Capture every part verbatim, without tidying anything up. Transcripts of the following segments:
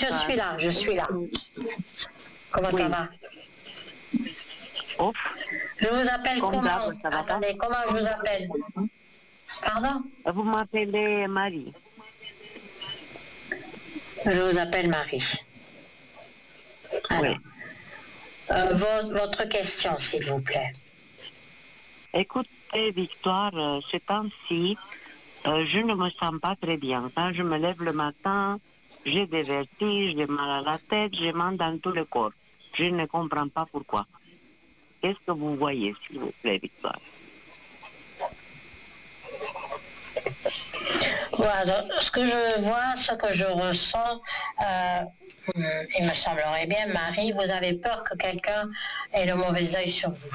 je suis là, je suis là. Comment oui. ça va? Oh. Je vous appelle Comme comment? Attendez, comment je vous appelle? Pardon? Vous m'appelez Marie. Je vous appelle Marie. Alors, oui. euh, votre, votre question, s'il vous plaît. Écoutez, Victoire, euh, ce temps-ci, euh, je ne me sens pas très bien. Quand je me lève le matin, j'ai des vertiges, j'ai mal à la tête, j'ai mal dans tout le corps. Je ne comprends pas pourquoi. Qu'est-ce que vous voyez, s'il vous plaît, Victoire? Voilà, ce que je vois, ce que je ressens, euh, il me semblerait bien, Marie, vous avez peur que quelqu'un ait le mauvais œil sur vous.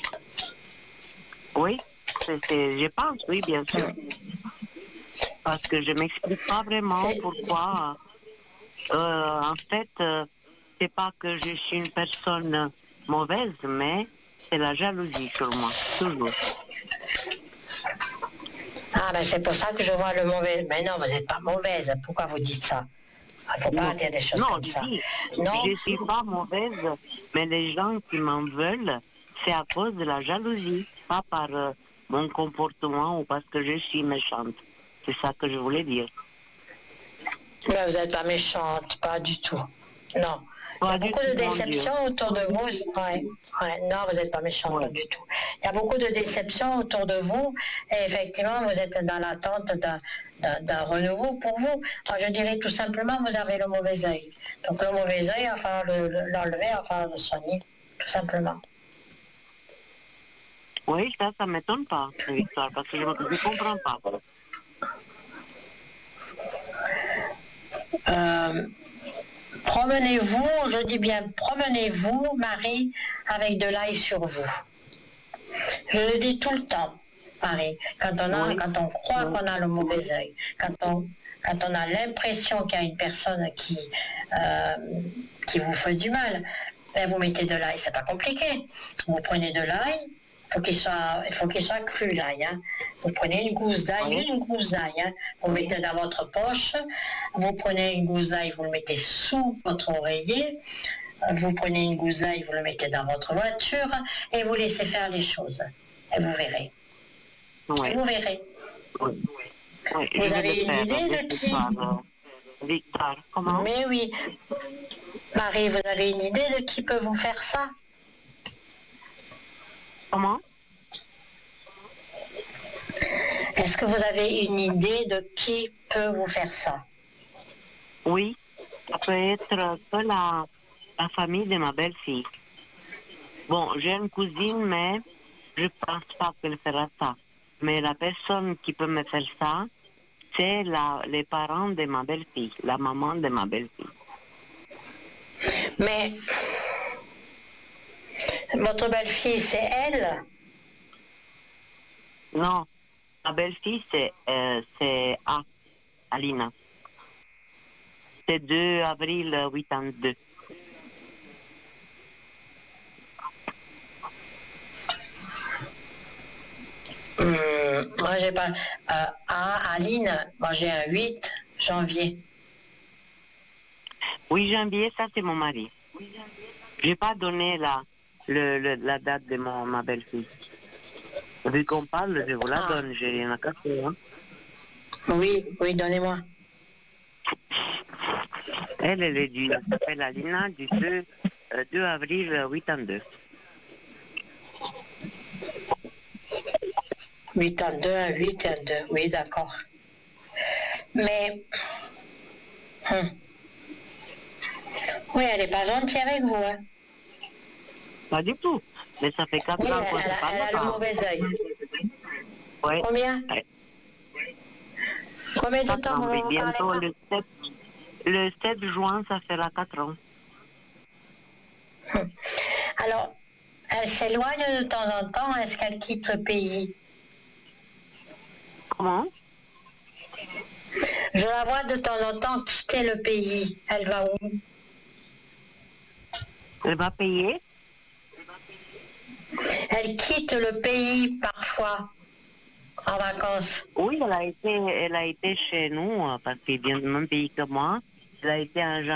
Oui, c'est, c'est, je pense, oui, bien sûr. Mm. Parce que je ne m'explique pas vraiment c'est... pourquoi. Euh, en fait, euh, c'est pas que je suis une personne mauvaise, mais c'est la jalousie sur moi, toujours. Ah ben c'est pour ça que je vois le mauvais. Mais non, vous n'êtes pas mauvaise. Pourquoi vous dites ça? Il ne faut pas dire des choses non, comme je ça. Dis, non, je ne suis pas mauvaise, mais les gens qui m'en veulent, c'est à cause de la jalousie, pas par euh, mon comportement ou parce que je suis méchante. C'est ça que je voulais dire. Mais vous n'êtes pas méchante, pas du tout. Non. Il y a beaucoup de déceptions autour de vous. Ouais, ouais. Non, vous n'êtes pas méchante, ouais. Pas du tout. Il y a beaucoup de déceptions autour de vous. Et effectivement, vous êtes dans l'attente d'un, d'un, d'un renouveau pour vous. Alors, je dirais tout simplement, vous avez le mauvais œil. Donc, le mauvais œil, il va falloir le, le, l'enlever, il va falloir le soigner, tout simplement. Oui, ça, ça ne m'étonne pas, Victoire, parce que je ne comprends pas. Euh, promenez-vous, je dis bien promenez-vous, Marie, avec de l'ail sur vous. Je le dis tout le temps, Marie, quand on, a, oui. quand on croit oui. qu'on a le mauvais œil, quand on, quand on a l'impression qu'il y a une personne qui, euh, qui vous fait du mal, ben vous mettez de l'ail, c'est pas compliqué. Vous prenez de l'ail, faut qu'il soit, il faut qu'il soit cru l'ail. Hein. Vous prenez une gousse d'ail, oui. une gousse d'ail, hein. Vous oui. mettez dans votre poche, vous prenez une gousse d'ail, vous le mettez sous votre oreiller, vous prenez une gousse d'ail, vous le mettez dans votre voiture et vous laissez faire les choses. Et vous verrez. Oui. Vous verrez. Oui. Oui. Vous Je avez une faire, idée de qui? Victor, comment? Mais oui. Marie, vous avez une idée de qui peut vous faire ça? Comment? Est-ce que vous avez une idée de qui peut vous faire ça? Oui, ça peut être que la, la famille de ma belle-fille. Bon, j'ai une cousine, mais je ne pense pas qu'elle fera ça. Mais la personne qui peut me faire ça, c'est la, les parents de ma belle-fille, la maman de ma belle-fille. Mais votre belle-fille, c'est elle? Non, ma belle-fille, c'est, euh, c'est A, Alina. C'est deux avril quatre-vingt-deux. Hum, moi, j'ai pas... Euh, A, Aline, moi, j'ai un huit janvier. Oui, janvier, ça, c'est mon mari. Je n'ai pas donné la, le, le, la date de mon, ma belle-fille. Vu qu'on parle, je vous la ah. donne, j'ai rien à casser. Hein. Oui, oui, donnez-moi. Elle, elle est du, elle s'appelle Alina, du deux, euh, deux avril quatre-vingt-deux. quatre-vingt-deux à quatre-vingt-deux, oui, d'accord. Mais, hum. oui, elle n'est pas gentille avec vous, hein? Pas du tout, mais ça fait quatre oui, ans qu'on elle, se parle. Elle a pas. Le mauvais œil. Oui. Combien oui. Combien de temps vous vous bientôt, le sept, le sept juin, ça fera quatre ans. Hum. Alors, elle s'éloigne de temps en temps, est-ce qu'elle quitte le pays? Comment? Je la vois de temps en temps quitter le pays. Elle va où? Elle va payer? Elle quitte le pays parfois en vacances. Oui, elle a été, elle a été chez nous parce qu'elle vient du même pays que moi. Elle a été en